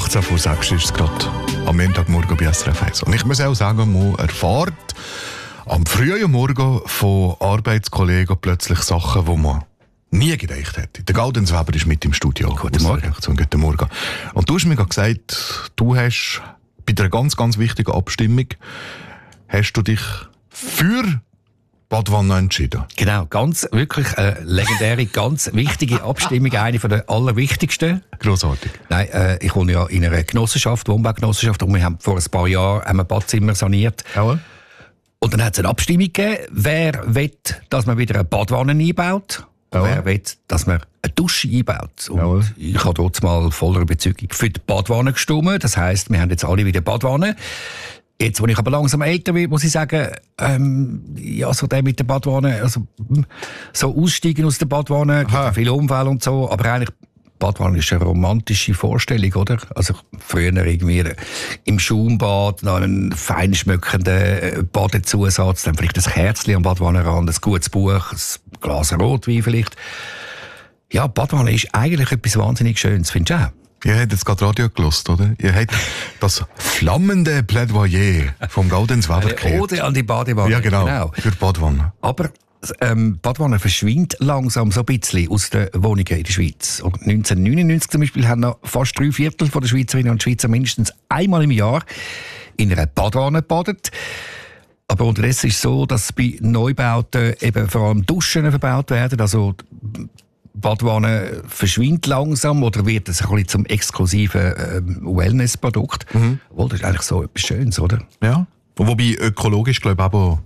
18:06 ist es gerade am Montagmorgen bei SRF 1. Und ich muss auch sagen, man erfährt am frühen Morgen von Arbeitskollegen plötzlich Sachen, die man nie gedacht hätte. Der Gaudenz Weber ist mit im Studio. Guten Morgen. Guten Morgen. Und du hast mir gerade gesagt, du hast bei einer ganz, ganz wichtigen Abstimmung hast du dich für Badwanne entschieden. Genau, ganz wirklich eine legendäre, ganz wichtige Abstimmung, eine von der allerwichtigsten. Grossartig. Nein, ich wohne ja in einer Genossenschaft, Wohnbaugenossenschaft, und wir haben vor ein paar Jahren ein Badzimmer saniert. Jawohl. Und dann hat es eine Abstimmung gegeben, wer will, dass man wieder eine Badwanne einbaut. Und wer will, dass man eine Dusche einbaut. Und Jawohl. ich habe dort mal voller Überzeugung für die Badwanne gestimmt. Das heisst, wir haben jetzt alle wieder Badwanne. Jetzt, wo ich aber langsam älter werde, muss ich sagen, ja, so der mit der Badwanne, also, so aussteigen aus der Badwanne, gibt ja viele Unfälle und so, aber eigentlich, Badwanne ist eine romantische Vorstellung, oder? Also, früher irgendwie im Schaumbad, noch einen fein schmückenden Badezusatz, dann vielleicht ein Kerzchen am Badwannenrand, ein gutes Buch, ein Glas Rotwein vielleicht. Ja, Badwanne ist eigentlich etwas wahnsinnig Schönes, findest du auch? Ihr habt jetzt gerade Radio gelost, oder? Ihr habt das flammende Plädoyer vom Gaudenz Weber gehört. Ode an die Badewanne. Ja, genau. Für Badwanne. Aber Badwanne verschwindet langsam so ein bisschen aus den Wohnungen in der Schweiz. Und 1999 zum Beispiel haben noch fast 3/4 der Schweizerinnen und Schweizer mindestens einmal im Jahr in einer Badwanne gebadet. Aber unterdessen ist es so, dass bei Neubauten eben vor allem Duschen verbaut werden. Also Badwanne verschwindet langsam oder wird es ein bisschen zum exklusiven Wellness-Produkt. Mhm. Obwohl, das ist eigentlich so etwas Schönes, oder? Ja. Wobei ökologisch, glaube ich, aber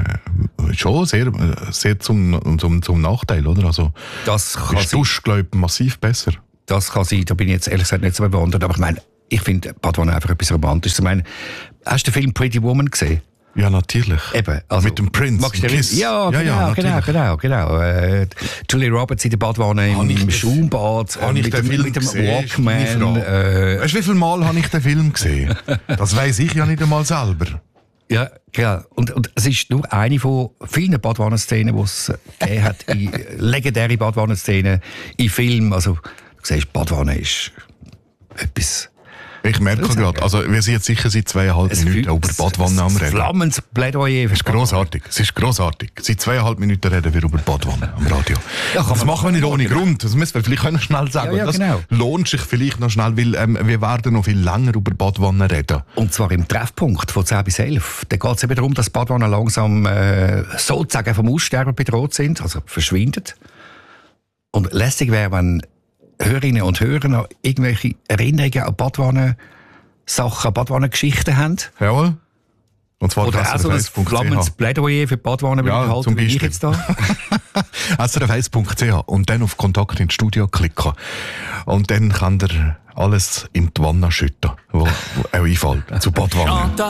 schon sehr zum Nachteil, oder? Also, das kann ist Dusch, glaube ich, massiv besser. Das kann sein, da bin ich jetzt ehrlich gesagt nicht so bewandert. Aber ich meine, ich finde Badwanne einfach etwas Romantisches. Ich meine, hast du den Film Pretty Woman gesehen? Ja, natürlich. Eben, also, mit dem Prince. Magst du den? Ja, genau. Julia Roberts in der Badwanne im Schaumbad. Mit dem Walkman. Weißt du, wie viele Mal habe ich den Film gesehen? Das weiss ich ja nicht einmal selber. Ja, genau. Und es ist nur eine von vielen Badwannenszenen, die es gegeben hat. Legendäre Badwannenszenen in Filmen. Also, du siehst, Badwanne ist etwas. Ich merke gerade, also wir sind jetzt sicher seit 2,5 Minuten über Badwanne am Reden. Flammendes Plädoyer. Es ist grossartig. Seit 2,5 Minuten reden wir über Badwanne am Radio. Ja, das machen wir nicht ohne Grund. Das müssen wir vielleicht schnell sagen. Ja, genau. Das lohnt sich vielleicht noch schnell, weil wir werden noch viel länger über Badwanne reden. Und zwar im Treffpunkt von 10 bis 11. Da geht es eben darum, dass Badwannen langsam sozusagen vom Aussterben bedroht sind, also verschwinden. Und lässig wäre, wenn Hörerinnen und Hörer noch irgendwelche Erinnerungen an Badwannen-Sachen, an Badwannen-Geschichten haben. Jawohl. Und zwar oder auch so ein flammendes Plädoyer für Badwannen, zum Beispiel. Ich jetzt da. srf1.ch und dann auf Kontakt ins Studio klicken. Und dann könnt ihr alles in die Wanne schütten, was euch einfällt, zu Badwanne.